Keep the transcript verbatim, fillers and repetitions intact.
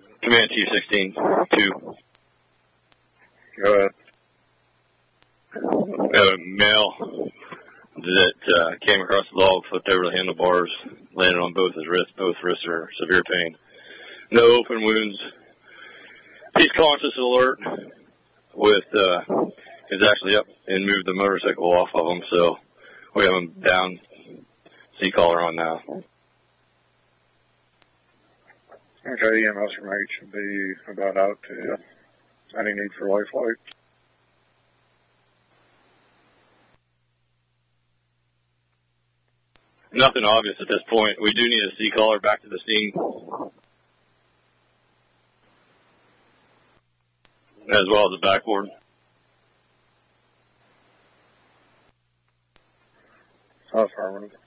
Command Chief sixteen two. Go ahead. We have a male that uh, came across the log, flipped over the handlebars, landed on both his wrists. Both wrists are severe pain. No open wounds. He's conscious and alert. With uh, he's actually up and moved the motorcycle off of him, so we have him down. C collar on now. Okay, E M S from H should be about out to you. Any need for life flight? Nothing obvious at this point. We do need a C collar back to the scene, as well as a backboard. Affirmative.